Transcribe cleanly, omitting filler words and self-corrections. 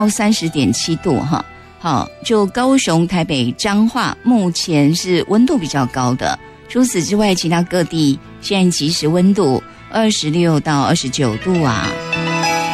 30.7度哈。好，就高雄、台北、彰化目前是温度比较高的。除此之外，其他各地现在即时温度26到29度啊。